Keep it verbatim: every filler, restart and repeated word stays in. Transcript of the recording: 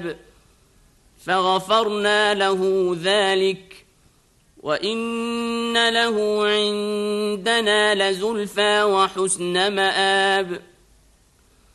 فغفرنا له ذلك وإن له عندنا لزلفى وحسن مآب.